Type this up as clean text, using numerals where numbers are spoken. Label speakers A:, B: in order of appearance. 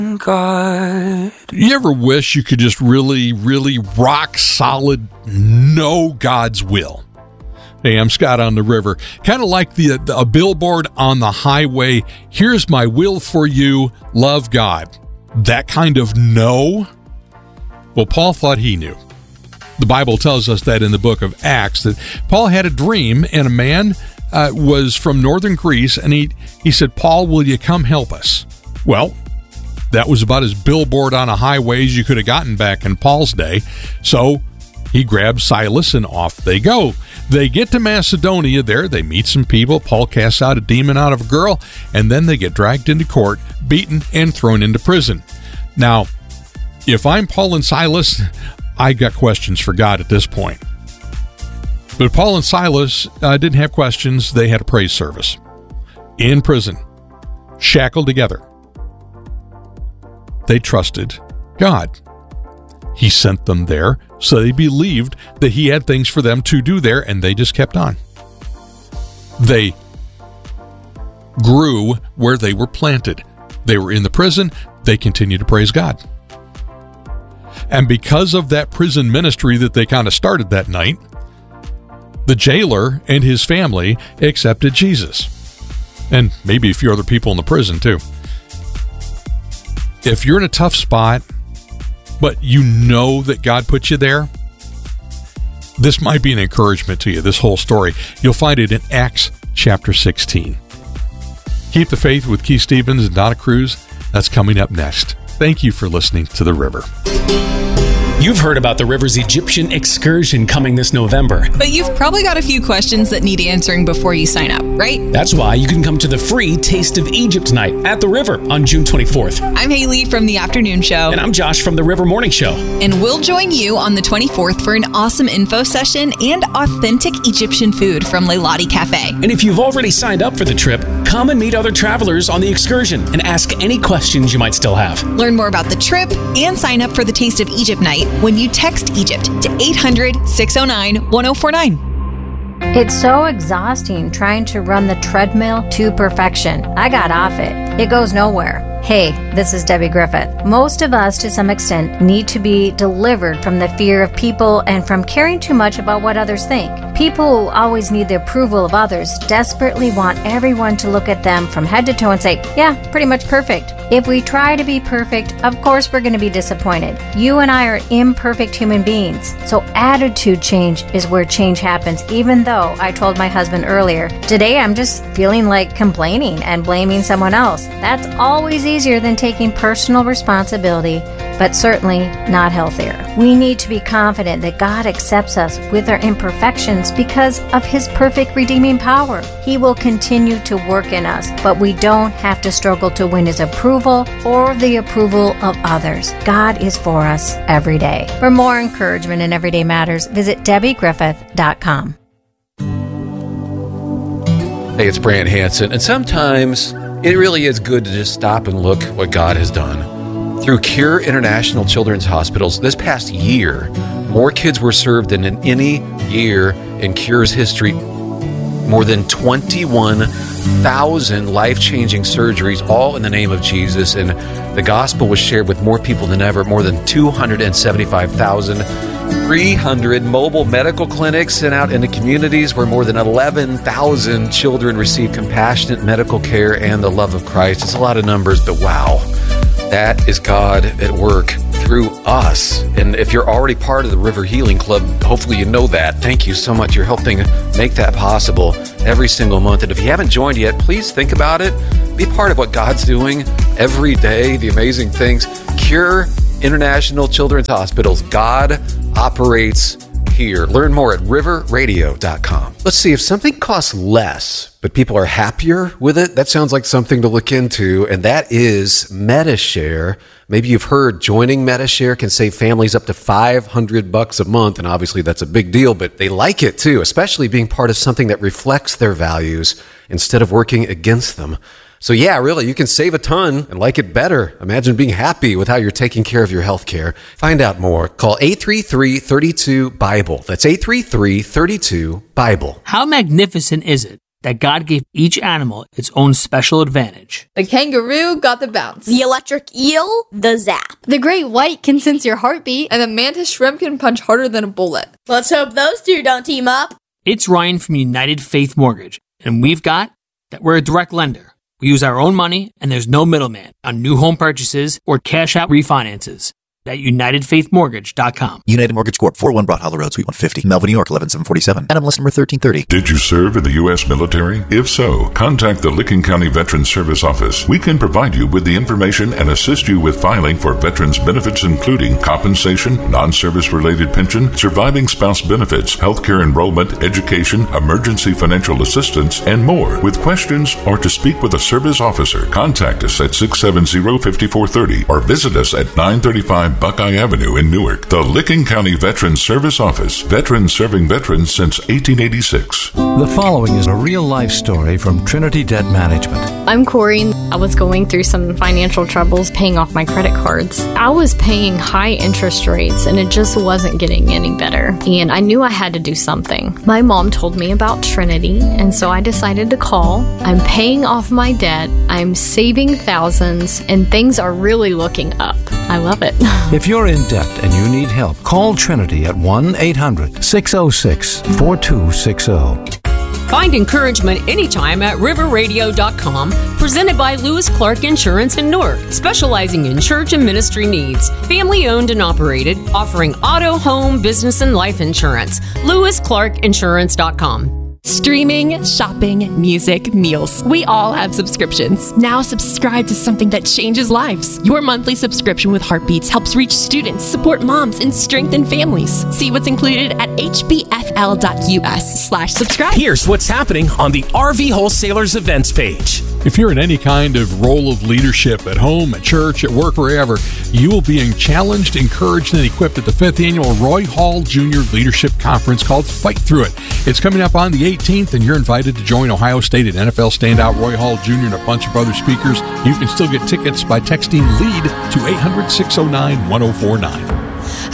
A: God.
B: You ever wish you could just really, really rock solid know God's will? Hey, I'm Scott on the River. Kind of like a billboard on the highway. Here's my will for you. Love God. That kind of know? Well, Paul thought he knew. The Bible tells us that in the book of Acts, that Paul had a dream, and a man was from northern Greece, and he said, Paul, will you come help us? Well, that was about as billboard on a highway as you could have gotten back in Paul's day. So he grabbed Silas and off they go. They get to Macedonia there. They meet some people. Paul casts out a demon out of a girl, and then they get dragged into court, beaten, and thrown into prison. Now, if I'm Paul and Silas, I got questions for God at this point. But Paul and Silas didn't have questions. They had a praise service in prison, shackled together. They trusted God. He sent them there, so they believed that he had things for them to do there, and they just kept on. They grew where they were planted. They were in the prison. They continued to praise God. And because of that prison ministry that they kind of started that night, the jailer and his family accepted Jesus. And maybe a few other people in the prison too. If you're in a tough spot, but you know that God put you there, this might be an encouragement to you, this whole story. You'll find it in Acts chapter 16. Keep the Faith with Keith Stevens and Donna Cruz. That's coming up next. Thank you for listening to The River.
C: You've heard about the River's Egyptian excursion coming this November.
D: But you've probably got a few questions that need answering before you sign up, right?
C: That's why you can come to the free Taste of Egypt night at the River on June 24th.
D: I'm Haley from The Afternoon Show.
C: And I'm Josh from the River Morning Show.
D: And we'll join you on the 24th for an awesome info session and authentic Egyptian food from Leilani Cafe.
C: And if you've already signed up for the trip, come and meet other travelers on the excursion and ask any questions you might still have.
D: Learn more about the trip and sign up for the Taste of Egypt night when you text Egypt to 800-609-1049.
E: It's so exhausting trying to run the treadmill to perfection. I got off it. It goes nowhere. Hey, this is Debbie Griffith. Most of us, to some extent, need to be delivered from the fear of people and from caring too much about what others think. People who always need the approval of others desperately want everyone to look at them from head to toe and say, yeah, pretty much perfect. If we try to be perfect, of course we're going to be disappointed. You and I are imperfect human beings. So attitude change is where change happens, even though I told my husband earlier, today I'm just feeling like complaining and blaming someone else. That's always easier than taking personal responsibility, but certainly not healthier. We need to be confident that God accepts us with our imperfections because of His perfect redeeming power. He will continue to work in us, but we don't have to struggle to win His approval or the approval of others. God is for us every day. For more encouragement in Everyday Matters, visit DebbieGriffith.com.
F: Hey, it's Brant Hansen, and sometimes it really is good to just stop and look what God has done. Through Cure International Children's Hospitals, this past year, more kids were served than in any year in Cure's history. More than 21,000 life-changing surgeries, all in the name of Jesus, and the gospel was shared with more people than ever, more than 275,300 mobile medical clinics sent out into communities where more than 11,000 children receive compassionate medical care and the love of Christ. It's a lot of numbers, but wow, that is God at work through us. And if you're already part of the River Healing Club, hopefully you know that. Thank you so much. You're helping make that possible every single month. And if you haven't joined yet, please think about it. Be part of what God's doing every day, the amazing things. Cure International Children's Hospitals. God operates here. Learn more at riverradio.com. Let's see, if something costs less, but people are happier with it, that sounds like something to look into, and that is Medi-Share. Maybe you've heard joining Medi-Share can save families up to $500 a month, and obviously that's a big deal, but they like it too, especially being part of something that reflects their values instead of working against them. So yeah, really, you can save a ton and like it better. Imagine being happy with how you're taking care of your health care. Find out more. Call 833-32-BIBLE. That's 833-32-BIBLE.
G: How magnificent is it
A: that God gave each animal its own special advantage.
G: The kangaroo got the bounce.
H: The electric eel, the zap.
I: The great white can sense your heartbeat.
G: And the mantis shrimp can punch harder than a bullet.
H: Let's hope those two don't team up.
A: It's Ryan from United Faith Mortgage, and we've got that we're a direct lender. We use our own money, and there's no middleman on new home purchases or cash-out refinances. At UnitedFaithMortgage.com.
J: United Mortgage Corp. 401 Broad Hollow Road, Suite 150, Melville, New York, 11747. NMLS number 1330.
K: Did you serve in the U.S. military? If so, contact the Licking County Veterans Service Office. We can provide you with the information and assist you with filing for veterans benefits, including compensation, non-service-related pension, surviving spouse benefits, healthcare enrollment, education, emergency financial assistance, and more. With questions or to speak with a service officer, contact us at 670-5430 or visit us at 935 Buckeye Avenue in Newark. The Licking County Veterans Service Office. Veterans serving veterans since 1886.
L: The following is a real-life story from Trinity Debt Management.
M: I'm Corey. I was going through some financial troubles paying off my credit cards. I was paying high interest rates and it just wasn't getting any better. And I knew I had to do something. My mom told me about Trinity, and so I decided to call. I'm paying off my debt. I'm saving thousands, and things are really looking up. I love it.
L: If you're in debt and you need help, call Trinity at 1-800-606-4260.
N: Find encouragement anytime at riverradio.com, presented by Lewis Clark Insurance in Newark, specializing in church and ministry needs. Family owned and operated, offering auto, home, business, and life insurance. LewisClarkInsurance.com.
O: Streaming, shopping, music, meals. We all have subscriptions. Now subscribe to something that changes lives. Your monthly subscription with Heartbeats helps reach students, support moms, and strengthen families. See what's included at hbfl.us/subscribe.
C: Here's what's happening on the RV Wholesalers events page.
B: If you're in any kind of role of leadership at home, at church, at work, wherever, you will be challenged, encouraged, and equipped at the 5th Annual Roy Hall Jr. Leadership Conference called Fight Through It. It's coming up on the 18th, and you're invited to join Ohio State and NFL standout Roy Hall Jr. and a bunch of other speakers. You can still get tickets by texting LEAD to 800-609-1049.